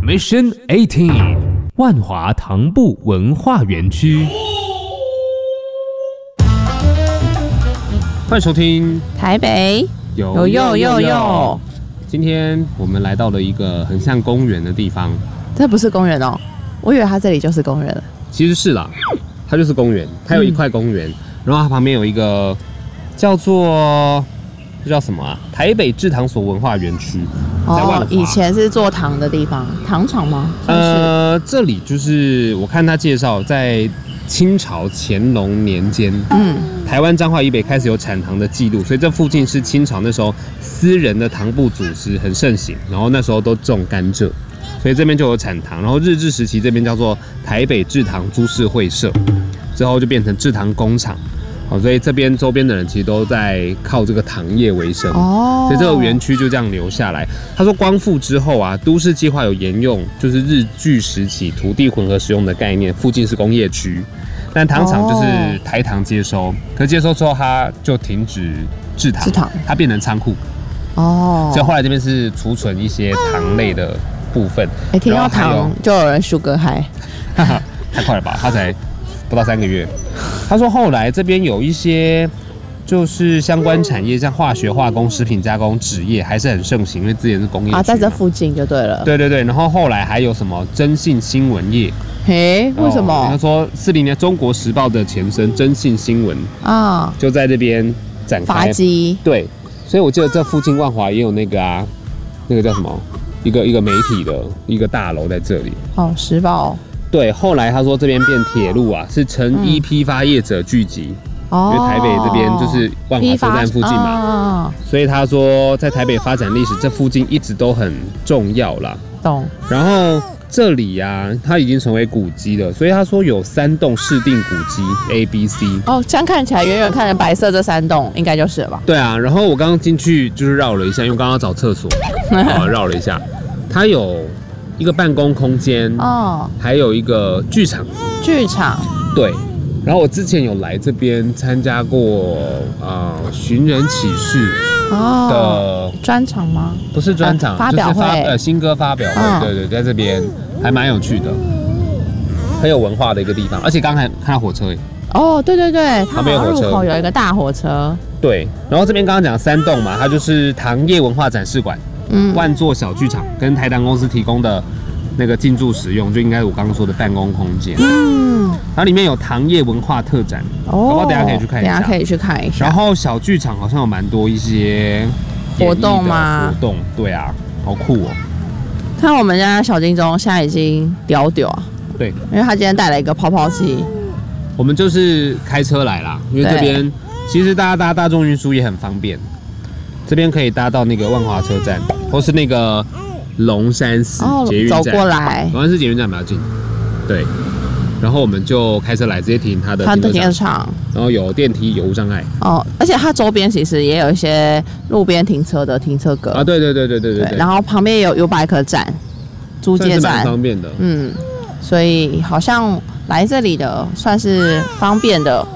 Mission 18， 万华唐布文化园区。欢迎收听台北有。 今天我们来到了一个很像公园的地方。 这不是公园哦，我以为它这里就是公园了。 其实是啦，它就是公园，它有一块公园，然后它旁边有一个叫做这叫什么啊？台北制糖所文化园区，在万华。 以前是做糖的地方，糖厂吗？ 这里就是我看他介绍，在清朝乾隆年间，台湾彰化以北开始有产糖的记录，所以这附近是清朝那时候私人的糖布组织很盛行，然后那时候都种甘蔗，所以这边就有产糖。然后日治时期这边叫做台北制糖株式会社，之后就变成制糖工厂。所以这边周边的人其实都在靠这个糖业为生，所以这个园区就这样留下来。他说光复之后啊，都市计划有沿用就是日据时期土地混合使用的概念，附近是工业区，但糖厂就是台糖接收，可接收之后它就停止制糖，它变成仓库，所以后来这边是储存一些糖类的部分。 听到糖就有人sugar high， 太快了吧，他才不到3个月。他说后来这边有一些就是相关产业，像化学、化工、食品加工、纸业还是很盛行，因为之前是工业区在这附近就对了。 对，然后后来还有什么征信新闻业？ 为什么？ 他说40年《中国时报》的前身征信新闻就在这边展开发迹。 对，所以我记得这附近万华也有那个那个叫什么？一个媒体的一个大楼在这里。 时报。 对，后来他说这边变铁路是成衣批发业者聚集，因为台北这边就是万华车站附近嘛，所以他说在台北发展历史，这附近一直都很重要啦。 懂。 然后这里它已经成为古迹了，所以他说有3栋市定古迹 A、B、C。 这样看起来远远看着白色这3栋应该就是了吧？ 对啊，然后我刚刚进去就是绕了一下，因为刚刚找厕所，绕了一下，它有一个办公空间还有一个剧场。对，然后我之前有来这边参加过寻人启事的专场吗？ 不是专场， 发表会， 就是新歌发表会。对，在这边还蛮有趣的，很有文化的一个地方。而且刚才看到火车对， 旁边入口有一个大火车。 对，然后这边刚刚讲3栋嘛，它就是糖业文化展示馆。万座小剧场跟台糖公司提供的那个进驻使用，就应该是我刚刚说的办公空间。然后里面有糖业文化特展，搞不好等一下可以去看一下。然后小剧场好像有蛮多一些活动吗？ 对啊，好酷哦。 看我们家小金钟现在已经屌对， 因为他今天带了一个泡泡机。 我们就是开车来啦，因为这边其实大家搭大众运输也很方便。这边可以搭到那个万华车站，或是那个龙山寺捷运站， 走过来。 龙山寺捷运站比较近，对。然后我们就开车来，直接停它的停车场，然后有电梯，有无障碍。 而且它周边其实也有一些路边停车的停车格对。 然后旁边有 U-Bike 站、租借站， 蛮方便的。 所以好像来这里的算是方便的。